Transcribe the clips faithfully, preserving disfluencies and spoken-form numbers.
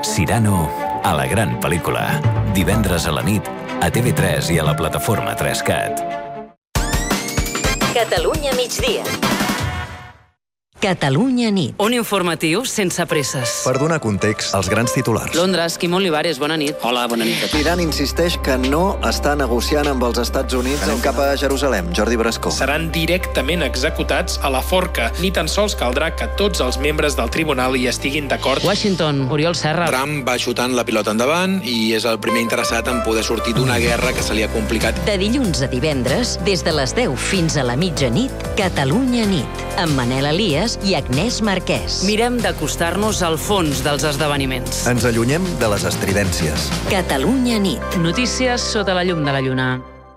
Cyrano a la gran pel·lícula. Divendres a la nit a T V tres i a la plataforma tres cat. Catalunya migdia. Catalunya nit. Un informatiu sense presses. Per donar context als grans titulars. Londres, Quim Olivares, bona nit. Hola, bona nit. Iran insisteix que no està negociant amb els Estats Units. Anem cap a Jerusalem. Jordi Brascó. Seran directament executats a la forca. Ni tan sols caldrà que tots els membres del tribunal hi estiguin d'acord. Washington, Oriol Serra. Trump va xutant la pilota endavant i és el primer interessat en poder sortir d'una guerra que se li ha complicat. De dilluns a divendres, des de les deu fins a la mitjanit, Catalunya nit, amb Manel Elias i Agnès Marquès. Mirem d'acostar-nos al fons dels esdeveniments. Ens allunyem de les estridències. Catalunya nit. Notícies sota la llum de la lluna.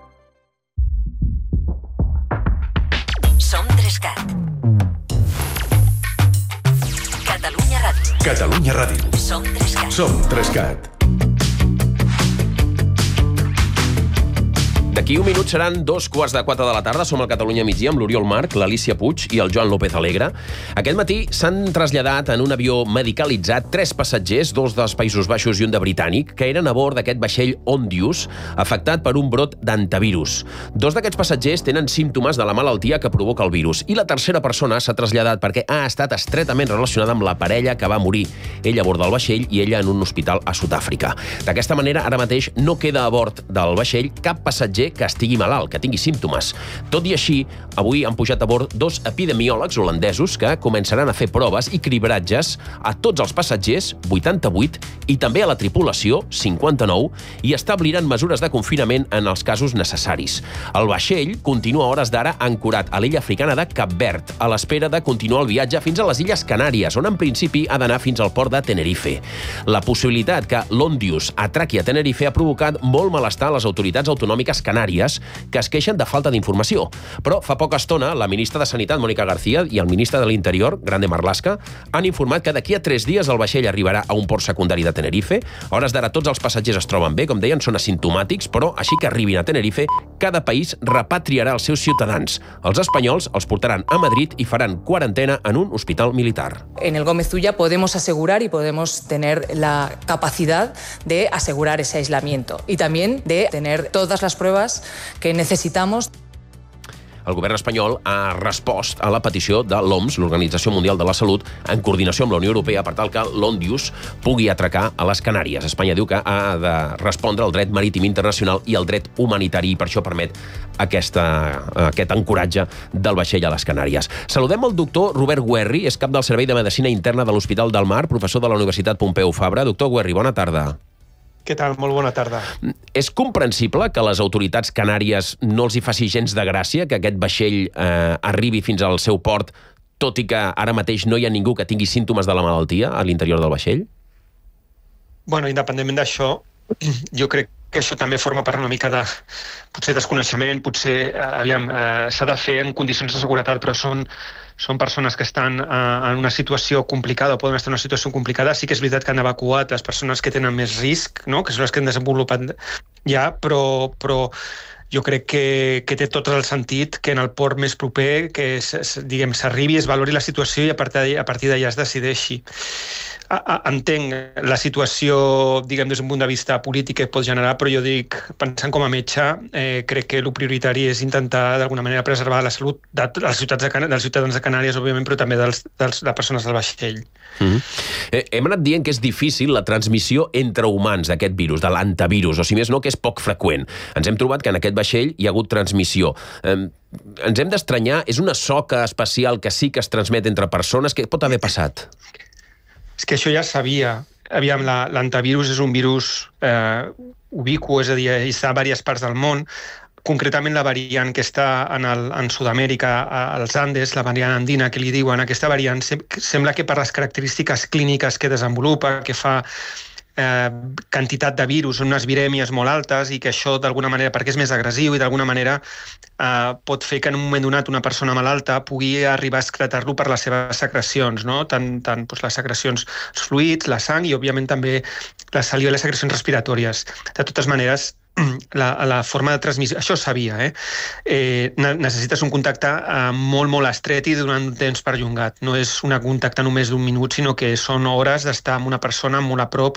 Som tres cat. Catalunya Ràdio. Catalunya Ràdio. Som tres cat. Som tres cat. D'aquí un minut seran dos quarts de quatre de la tarda. Som al Catalunya migdia amb l'Oriol Marc, l'Alícia Puig i el Joan López Alegre. Aquest matí s'han traslladat en un avió medicalitzat tres passatgers, dos dels Països Baixos i un de britànic, que eren a bord d'aquest vaixell Ondius, afectat per un brot d'antivirus. Dos d'aquests passatgers tenen símptomes de la malaltia que provoca el virus i la tercera persona s'ha traslladat perquè ha estat estretament relacionada amb la parella que va morir, ella a bord del vaixell i ella en un hospital a Sud-àfrica. D'aquesta manera, ara mateix no queda a bord del vaixell cap passatger que estigui malalt, que tingui símptomes. Tot i així, avui han pujat a bord dos epidemiòlegs holandesos que començaran a fer proves i cribratges a tots els passatgers, vuitanta-vuit, i també a la tripulació, cinquanta-nou, i establiran mesures de confinament en els casos necessaris. El vaixell continua a hores d'ara ancorat a l'illa africana de Cap Verd, a l'espera de continuar el viatge fins a les Illes Canàries, on en principi ha d'anar fins al port de Tenerife. La possibilitat que l'Ondius atraqui a Tenerife ha provocat molt malestar a les autoritats autonòmiques canàries, que es queixen de falta d'informació. Però fa poca estona, la ministra de Sanitat, Mónica García, i el ministre de l'Interior, Grande Marlaska, han informat que d'aquí a tres dies el vaixell arribarà a un port secundari de Tenerife. A hores d'ara tots els passatgers es troben bé, com deien, són asimptomàtics, però així que arribin a Tenerife, cada país repatriarà els seus ciutadans. Els espanyols els portaran a Madrid i faran quarantena en un hospital militar. En el Gómez Ulla podemos asegurar y podemos tener la capacidad de asegurar ese aislamiento y también de tener todas las pruebas que necesitamos. El govern espanyol ha respost a la petició de l'O M S, l'Organització Mundial de la Salut, en coordinació amb la Unió Europea per tal que l'Ondius pugui atracar a les Canàries. Espanya diu que ha de respondre al dret marítim internacional i al dret humanitari, i per això permet aquesta, aquest ancoratge del vaixell a les Canàries. Saludem el doctor Robert Guerri, és cap del Servei de Medicina Interna de l'Hospital del Mar, professor de la Universitat Pompeu Fabra. Doctor Guerri, bona tarda. Què tal? Molt bona tarda. És comprensible que a les autoritats canàries no els hi faci gens de gràcia que aquest vaixell eh, arribi fins al seu port, tot i que ara mateix no hi ha ningú que tingui símptomes de la malaltia a l'interior del vaixell? Bueno, independentment d'això, jo crec que això també forma part una mica de potser desconeixement, potser aviam, eh, s'ha de fer en condicions de seguretat, però són són persones que estan eh, en una situació complicada o poden estar en una situació complicada. Sí que és veritat que han evacuat les persones que tenen més risc, no? Que són les que han desenvolupat ja, però, però jo crec que, que té tot el sentit que en el port més proper que diguem s'arribi, es valori la situació i a partir, a partir d'allà es decideixi. Entenc la situació, diguem, des d'un punt de vista polític que pot generar, però jo dic, pensant com a metge, eh, crec que el prioritari és intentar d'alguna manera preservar la salut de les ciutats de Can- dels ciutadans de Canàries, òbviament, però també dels, dels, de persones del vaixell. Mm-hmm. eh, hem anat dient que és difícil la transmissió entre humans d'aquest virus, de l'antivirus, o si més no, que és poc freqüent. Ens hem trobat que en aquest vaixell hi ha hagut transmissió. Eh, ens hem d'estranyar, és una soca especial que sí que es transmet entre persones? Què pot haver passat? És que això ja es sabia. Aviam, la, l'antivirus és un virus eh, ubicu, és a dir, està a diverses parts del món. Concretament la variant que està en, el, en Sud-amèrica, als Andes, la variant andina que li diuen, aquesta variant sembla que per les característiques clíniques que desenvolupa, que fa eh, quantitat de virus, unes virèmies molt altes, i que això d'alguna manera, perquè és més agressiu i d'alguna manera eh, pot fer que en un moment donat una persona malalta pugui arribar a excretar-lo per les seves secrecions, no? Tant, tant doncs, les secrecions, els fluids, la sang i òbviament també la saliva i les secrecions respiratòries. De totes maneres, la, la forma de transmissió, això es sabia, eh? eh necessites un contacte eh, molt, molt estret i durant un temps perllongat. No és un contacte només d'un minut, sinó que són hores d'estar amb una persona molt a prop